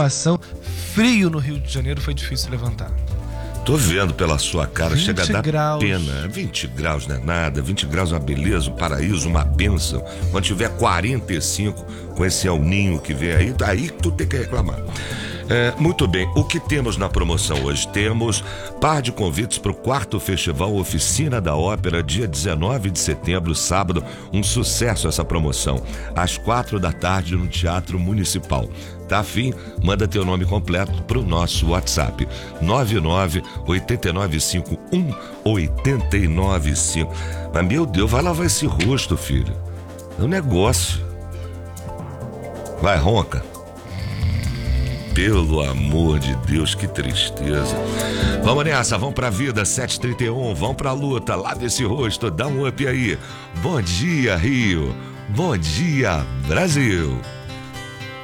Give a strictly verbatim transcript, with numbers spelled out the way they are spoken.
Ação frio no Rio de Janeiro, foi difícil levantar. Tô vendo pela sua cara, chega a dar graus. pena. vinte graus não é nada, vinte graus é uma beleza, um paraíso, uma bênção. Quando tiver quarenta e cinco, com esse El Ninho que vem aí, daí que tu tem que reclamar. É, muito bem, o que temos na promoção hoje? Temos par de convites para o quarto Festival Oficina da Ópera, dia dezenove de setembro, sábado. Um sucesso essa promoção, às quatro da tarde no Teatro Municipal. Tá afim? Manda teu nome completo pro nosso WhatsApp, nove nove oito nove cinco um oito nove cinco. Mas, meu Deus, vai lavar esse rosto, filho. É um negócio. Vai, ronca. Pelo amor de Deus, que tristeza. Vamos nessa, vamos pra vida, sete e trinta e um, vamos pra luta, lava esse rosto, dá um up aí. Bom dia, Rio. Bom dia, Brasil.